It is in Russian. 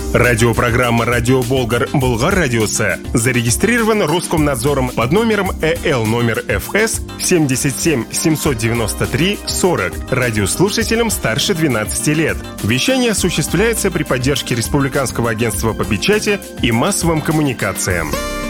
Радиопрограмма «Радио Болгар» Болгар Радиосы зарегистрирован Роскомнадзором под номером ЭЛ номер ФС 77 793 40 радиослушателям старше 12 лет. Вещание осуществляется при поддержке Республиканского агентства по печати и массовым коммуникациям.